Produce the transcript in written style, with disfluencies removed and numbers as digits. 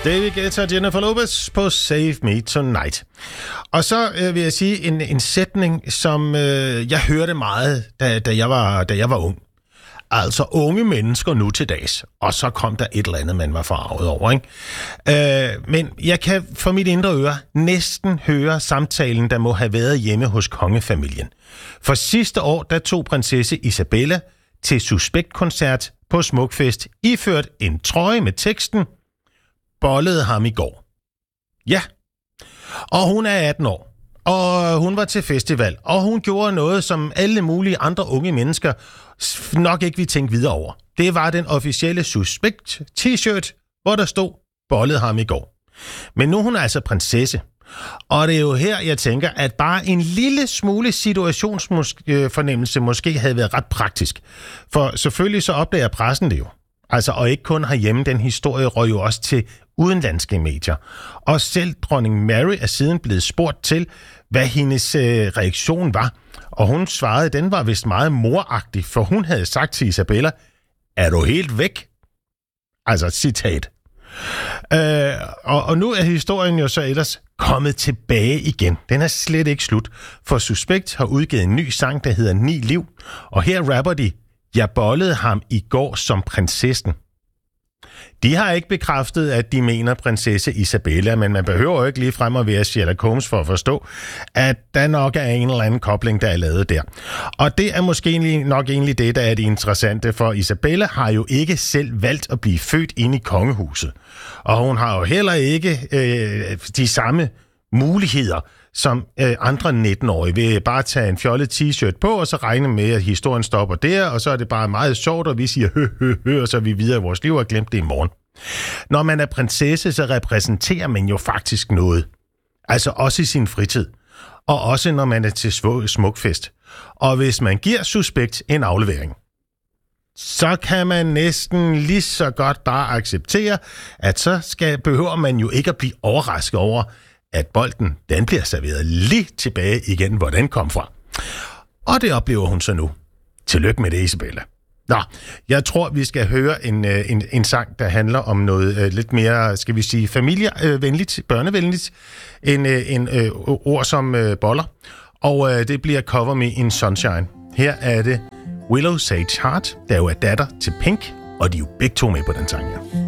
David Guetta og Jennifer Lopez på Save Me Tonight. Og så vil jeg sige en sætning, som jeg hørte meget, da jeg var ung. Altså unge mennesker nu til dags. Og så kom der et eller andet, man var forarvet over, ikke? Men jeg kan for mit indre øre næsten høre samtalen, der må have været hjemme hos kongefamilien. For sidste år, der tog prinsesse Isabella til Suspekt-koncert på Smukfest, iført en trøje med teksten "Bollede ham i går". Ja, og hun er 18 år, og hun var til festival, og hun gjorde noget, som alle mulige andre unge mennesker nok ikke vil tænke videre over. Det var den officielle Suspekt t-shirt, hvor der stod "Bollede ham i går". Men nu er hun altså prinsesse, og det er jo her, jeg tænker, at bare en lille smule situationsfornemmelse måske havde været ret praktisk. For selvfølgelig så opdager pressen det jo. Altså, og ikke kun herhjemme, den historie røg jo også til udenlandske medier. Og selv dronning Mary er siden blevet spurgt til, hvad hendes reaktion var. Og hun svarede, at den var vist meget moragtig, for hun havde sagt til Isabella, "Er du helt væk?" Altså, citat. Og nu er historien jo så ellers kommet tilbage igen. Den er slet ikke slut, for Suspekt har udgivet en ny sang, der hedder 9 liv. Og her rapper de: "Jeg bollede ham i går som prinsessen." De har ikke bekræftet, at de mener prinsesse Isabella, men man behøver jo ikke lige frem at være Sherlock Holmes for at forstå, at der nok er en eller anden kobling, der er lavet der. Og det er måske nok egentlig det, der er det interessante, for Isabella har jo ikke selv valgt at blive født inde i kongehuset. Og hun har jo heller ikke de samme muligheder som andre 19-årige vil bare tage en fjollet t-shirt på, og så regne med, at historien stopper der, og så er det bare meget sjovt, og vi siger og så er vi videre i vores liv og glemt det i morgen. Når man er prinsesse, så repræsenterer man jo faktisk noget. Altså også i sin fritid. Og også når man er til Smukfest. Og hvis man giver Suspekt en aflevering, så kan man næsten lige så godt bare acceptere, at så behøver man jo ikke at blive overrasket over, at bolden, den bliver serveret lige tilbage igen, hvor den kom fra. Og det oplever hun så nu. Tillykke med det, Isabella. Nå, jeg tror, vi skal høre en sang, der handler om noget lidt mere, skal vi sige, familievenligt, børnevenligt, en ord som boller. Og det bliver Cover Me in Sunshine. Her er det Willow Sage Heart, der jo er datter til Pink, og de er jo begge to med på den sang her.